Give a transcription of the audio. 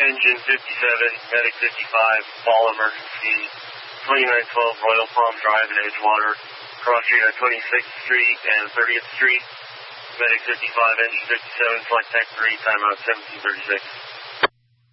Engine 57, Medic 55, fall emergency, 2912 Royal Palm Drive in Edgewater, cross street on 26th Street and 30th Street. Medic 55, Engine 57, Flight Tech 3, timeout 1736.